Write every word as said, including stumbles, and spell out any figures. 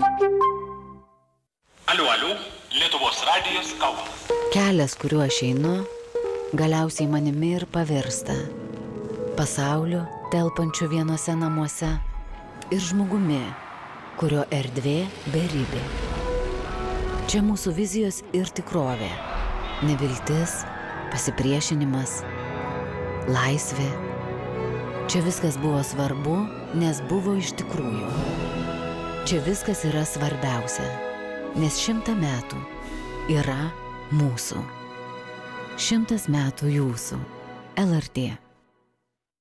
Aliu, aliu, Lietuvos radijas Kaunas. Kelias, kuriuo aš einu, galiausiai manimi ir pavirsta. Pasauliu, telpančiu vienose namuose, ir žmogumi, kurio erdvė beribė. Čia mūsų vizijos ir tikrovė. Neviltis, pasipriešinimas, laisvė. Čia viskas buvo svarbu, nes buvo iš tikrųjų. Čia viskas yra svarbiausia, nes šimtą metų yra mūsų. Šimtas metų jūsų. L R T.